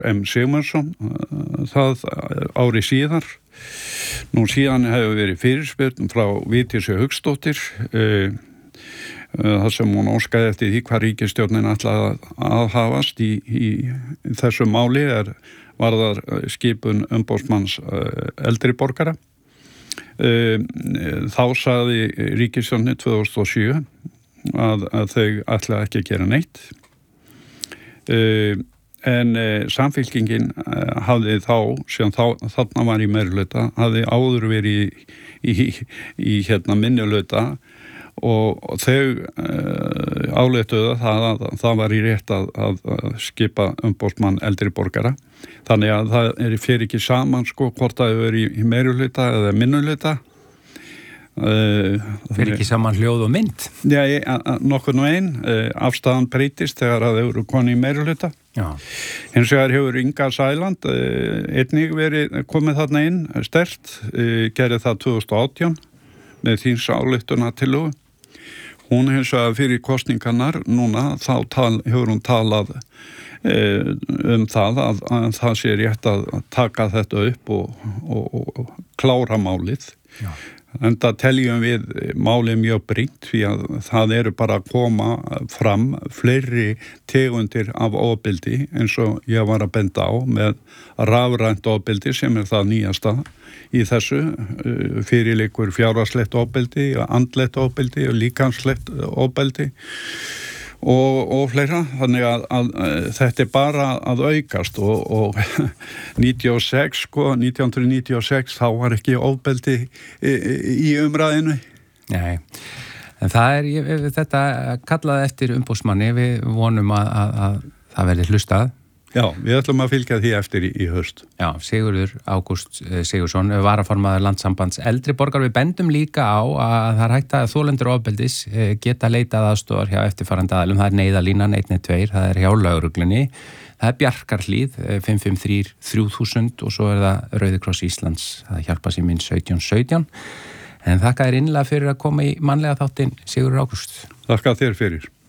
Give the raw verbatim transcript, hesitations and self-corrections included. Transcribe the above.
M. Sigmarsson það ári síðar. Nú síðan hefur verið fyrirspurn frá Vigdísi Hauksdóttur uh, uh, þar sem hún óskaði eftir því hvað ríkisstjórnin ætlaði að hafast í, í, í þessu máli er varðar skipun umboðsmanns uh, eldri borgara. Uh, þá sagði ríkisstjórnin tvö þúsund og sjö að, að þau ætlaði ekki að gera neitt. Uh, En eh, samfylkingin eh, hafði þá, sem þá, þarna var í meirihluta, hafði áður verið í, í, í hérna minnihluta og, og þau eh, áleituðu það að það var í rétt að, að, að skipa umboðsmann eldri borgara. Þannig að það er fyrir ekki saman sko hvort það hefur verið í, í meirihluta eða minnihluta. Uh, fyrir ekki saman hljóð og mynd. Já, nokkur nú einn uh, afstæðan breytist þegar að þau eru koni í meirihluta. Já. Hins vegar hefur Inga Sæland uh, einnig verið komið þarna inn sterkt, uh, gerði það tvö þúsund og átján með þíns ályktuna tillögu. Hún hins vegar fyrir kosningarnar núna þá tal, hefur hún talað uh, um það að, að það sé rétt að taka þetta upp og, og, og, og klára málið. Já. En það teljum við málið mjög brýnt því að það eru bara að koma fram fleiri tegundir af ofbeldi eins og ég var að benda á með rafrænt ofbeldi sem er það nýjasta í þessu fyrirleikur fjárhagslegt ofbeldi, andlegt ofbeldi og líkamslegt ofbeldi og, og fleira. Þannig að, að, að þetta er bara að aukast og, og níutíu og sex, sko, nítján hundruð níutíu og sex þá var ekki ofbeldi í, í umræðinu. Nei, en það er, ég, þetta kallaði eftir umboðsmanni, við vonum að, að, að það verði hlustað. Já, við ætlum að fylgja því eftir í, í haust. Já, Sigurður Ágúst Sigurðsson, varaformaður Landssambands eldri borgar. Við bendum líka á að það er hægt að þolendur ofbeldis geta leitað aðstoðar hjá eftirfarandi aðilum. Það er neyðalínan einn einn tveir, það er hjá lögreglunni, það er Bjarkarhlíð fimm fimm þrjú þrjú þúsund og svo er það Rauði kross Íslands, það hjálpa síminn sautján sautján. En þakka þér innlega fyrir að koma í mannlega þáttinn, Sigurður Ágúst. Þakka þér fyrir.